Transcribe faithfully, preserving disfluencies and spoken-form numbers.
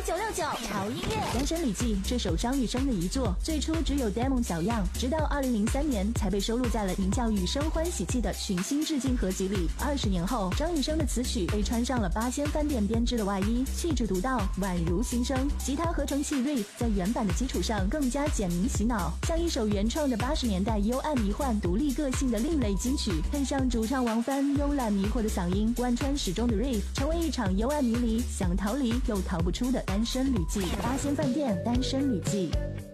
九六九潮音乐。 单身旅记这首张雨生的遗作，最初只有 demo 小样，直到二零零三年才被收录在了名叫《雨生欢喜记》的群星致敬合集里。二十年后，张雨生的词曲被穿上了八仙饭店编织的外衣，气质独到，宛如新生。吉他合成器 riff 在原版的基础上更加简明洗脑，像一首原创的八十年代幽暗迷幻、独立个性的另类金曲，配上主唱王帆慵懒迷惑的嗓音，贯穿始终的 riff， 成为一场幽暗迷离、想逃离又逃不出的单身旅记。八仙饭店单身旅记。